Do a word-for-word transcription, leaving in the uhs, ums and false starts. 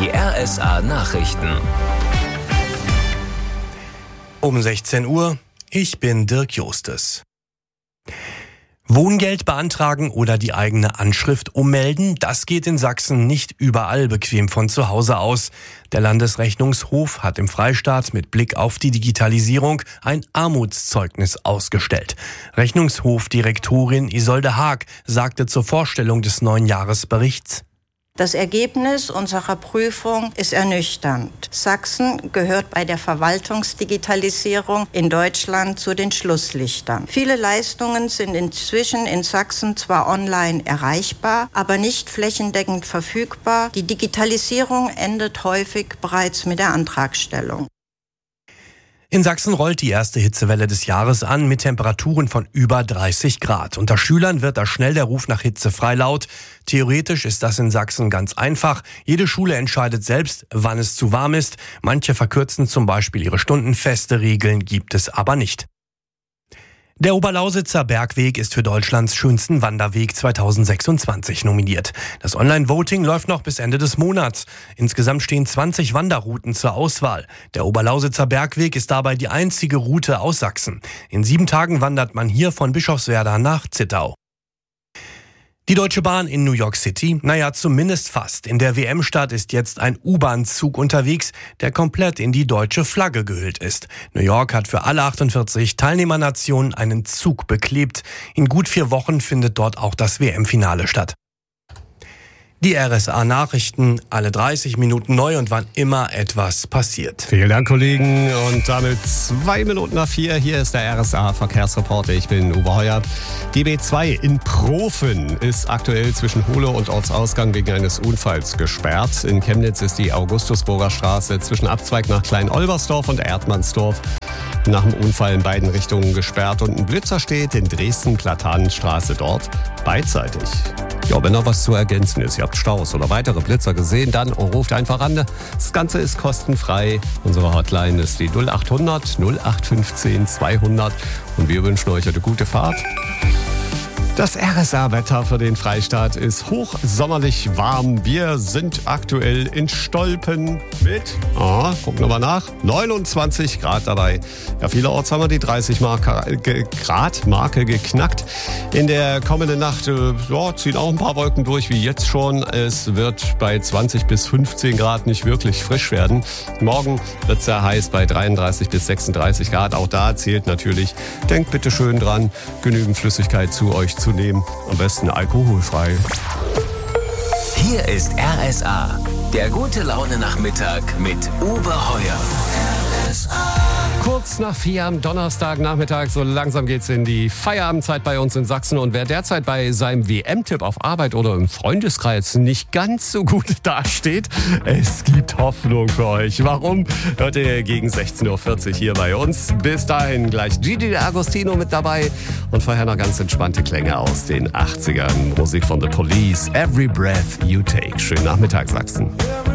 Die R S A Nachrichten. Um sechzehn Uhr, ich bin Dirk Jostes. Wohngeld beantragen oder die eigene Anschrift ummelden, das geht in Sachsen nicht überall bequem von zu Hause aus. Der Landesrechnungshof hat im Freistaat mit Blick auf die Digitalisierung ein Armutszeugnis ausgestellt. Rechnungshofdirektorin Isolde Haag sagte zur Vorstellung des neuen Jahresberichts: Das Ergebnis unserer Prüfung ist ernüchternd. Sachsen gehört bei der Verwaltungsdigitalisierung in Deutschland zu den Schlusslichtern. Viele Leistungen sind inzwischen in Sachsen zwar online erreichbar, aber nicht flächendeckend verfügbar. Die Digitalisierung endet häufig bereits mit der Antragstellung. In Sachsen rollt die erste Hitzewelle des Jahres an mit Temperaturen von über dreißig Grad. Unter Schülern wird da schnell der Ruf nach Hitze frei laut. Theoretisch ist das in Sachsen ganz einfach. Jede Schule entscheidet selbst, wann es zu warm ist. Manche verkürzen zum Beispiel ihre Stunden. Feste Regeln gibt es aber nicht. Der Oberlausitzer Bergweg ist für Deutschlands schönsten Wanderweg zweitausendsechsundzwanzig nominiert. Das Online-Voting läuft noch bis Ende des Monats. Insgesamt stehen zwanzig Wanderrouten zur Auswahl. Der Oberlausitzer Bergweg ist dabei die einzige Route aus Sachsen. In sieben Tagen wandert man hier von Bischofswerda nach Zittau. Die Deutsche Bahn in New York City? Naja, zumindest fast. In der W M-Stadt ist jetzt ein U-Bahn-Zug unterwegs, der komplett in die deutsche Flagge gehüllt ist. New York hat für alle achtundvierzig Teilnehmernationen einen Zug beklebt. In gut vier Wochen findet dort auch das W M-Finale statt. Die R S A-Nachrichten, alle dreißig Minuten neu und wann immer etwas passiert. Vielen Dank, Kollegen. Und damit zwei Minuten nach vier. Hier ist der R S A-Verkehrsreporter. Ich bin Uwe Heuer. Die B zwei in Profen ist aktuell zwischen Hohle und Ortsausgang wegen eines Unfalls gesperrt. In Chemnitz ist die Augustusburger Straße zwischen Abzweig nach Klein-Olbersdorf und Erdmannsdorf nach dem Unfall in beiden Richtungen gesperrt. Und ein Blitzer steht in Dresden-Platanenstraße dort beidseitig. Ja, wenn noch was zu ergänzen ist, ihr habt Staus oder weitere Blitzer gesehen, dann ruft einfach an. Das Ganze ist kostenfrei. Unsere Hotline ist die null acht hundert null acht fünfzehn zweihundert und wir wünschen euch eine gute Fahrt. Das R S A-Wetter für den Freistaat ist hochsommerlich warm. Wir sind aktuell in Stolpen mit, ah, gucken wir mal nach, neunundzwanzig Grad dabei. Ja, vielerorts haben wir die dreißig Grad Marke geknackt. In der kommenden Nacht äh, ja, ziehen auch ein paar Wolken durch, wie jetzt schon. Es wird bei zwanzig bis fünfzehn Grad nicht wirklich frisch werden. Morgen wird es sehr heiß bei dreiunddreißig bis sechsunddreißig Grad. Auch da zählt natürlich, denkt bitte schön dran, genügend Flüssigkeit zu euch zu nehmen, am besten alkoholfrei. Hier ist R S A, der gute Laune Nachmittag mit Uwe Heuer. R S A. Kurz nach vier am Donnerstagnachmittag, so langsam geht's in die Feierabendzeit bei uns in Sachsen. Und wer derzeit bei seinem W M-Tipp auf Arbeit oder im Freundeskreis nicht ganz so gut dasteht, es gibt Hoffnung für euch. Warum? Hört ihr gegen sechzehn Uhr vierzig hier bei uns. Bis dahin gleich Gigi D'Agostino mit dabei und vorher noch ganz entspannte Klänge aus den achtzigern. Musik von The Police, Every Breath You Take. Schönen Nachmittag, Sachsen.